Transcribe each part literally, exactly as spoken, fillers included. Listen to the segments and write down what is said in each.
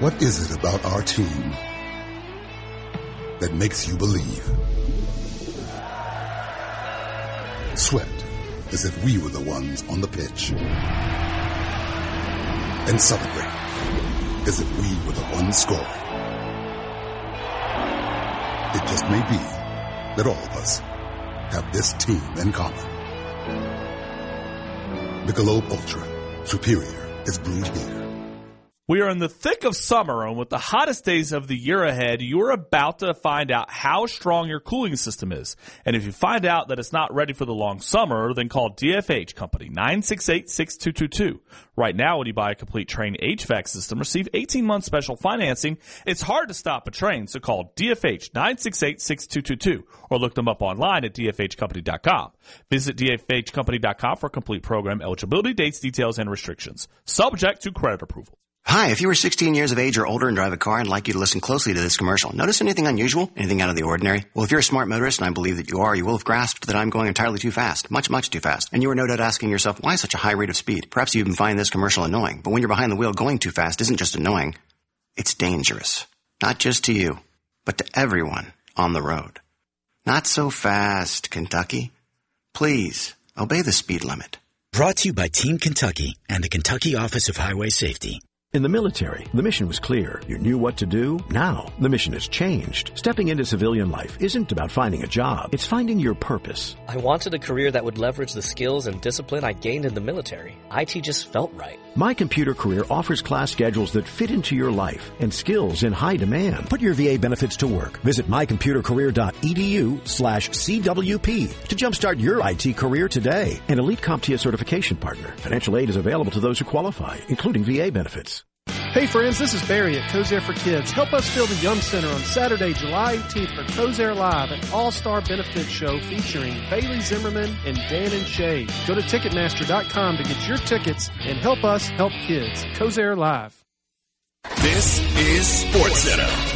What is it about our team that makes you believe? Sweat as if we were the ones on the pitch. And celebrate as if we were the ones scoring. It just may be that all of us have this team in common. Michelob Ultra, superior is brewed here. We are in the thick of summer, and with the hottest days of the year ahead, you're about to find out how strong your cooling system is. And if you find out that it's not ready for the long summer, then call D F H Company, nine six eight, six two two two. Right now, when you buy a complete Trane H V A C system, receive eighteen months special financing. It's hard to stop a Trane, so call D F H, nine six eight, six two two two, or look them up online at D F H company dot com. Visit D F H company dot com for complete program eligibility, dates, details, and restrictions. Subject to credit approval. Hi, if you were sixteen years of age or older and drive a car, I'd like you to listen closely to this commercial. Notice anything unusual? Anything out of the ordinary? Well, if you're a smart motorist, and I believe that you are, you will have grasped that I'm going entirely too fast. Much, much too fast. And you are no doubt asking yourself, why such a high rate of speed? Perhaps you even find this commercial annoying. But when you're behind the wheel, going too fast isn't just annoying. It's dangerous. Not just to you, but to everyone on the road. Not so fast, Kentucky. Please, obey the speed limit. Brought to you by Team Kentucky and the Kentucky Office of Highway Safety. In the military, the mission was clear. You knew what to do. Now, the mission has changed. Stepping into civilian life isn't about finding a job. It's finding your purpose. I wanted a career that would leverage the skills and discipline I gained in the military. I T just felt right. My Computer Career offers class schedules that fit into your life and skills in high demand. Put your V A benefits to work. Visit my computer career dot e d u slash C W P to jumpstart your I T career today. An Elite CompTIA certification partner. Financial aid is available to those who qualify, including V A benefits. Hey friends, this is Barry at Cozair for Kids. Help us fill the Yum Center on Saturday, July eighteenth for Cozair Live, an all-star benefit show featuring Bailey Zimmerman and Dan and Shay. Go to Ticketmaster dot com to get your tickets and help us help kids. Cozair Live. This is SportsCenter.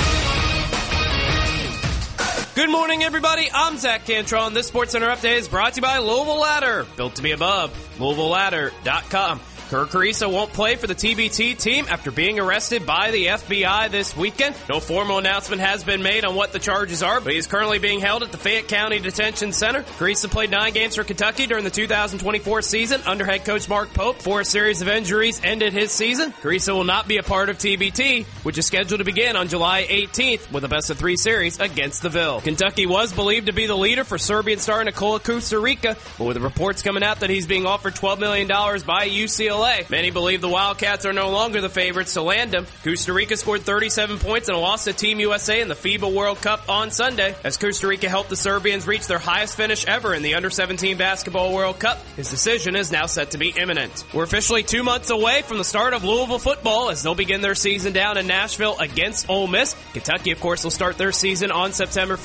Good morning, everybody. I'm Zach Cantron. This SportsCenter update is brought to you by Louisville Ladder, built to be above, Louisville Ladder dot com. Kerr Kriisa won't play for the T B T team after being arrested by the F B I this weekend. No formal announcement has been made on what the charges are, but he is currently being held at the Fayette County Detention Center. Kriisa played nine games for Kentucky during the two thousand twenty-four season under head coach Mark Pope. Before a series of injuries ended his season. Kriisa will not be a part of T B T, which is scheduled to begin on July eighteenth with a best-of-three series against the Ville. Kentucky was believed to be the leader for Serbian star Nikola Kusturica, but with the reports coming out that he's being offered twelve million dollars by U C L A, many believe the Wildcats are no longer the favorites to land him. Kusturica scored thirty-seven points in a loss to Team U S A in the FIBA World Cup on Sunday, as Kusturica helped the Serbians reach their highest finish ever in the under seventeen Basketball World Cup. His decision is now set to be imminent. We're officially two months away from the start of Louisville football as they'll begin their season down in Nashville against Ole Miss. Kentucky, of course, will start their season on September